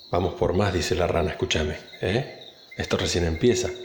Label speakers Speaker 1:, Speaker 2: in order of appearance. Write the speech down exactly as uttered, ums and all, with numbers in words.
Speaker 1: Vamos por más, dice la rana, escúchame, ¿eh? Esto recién empieza.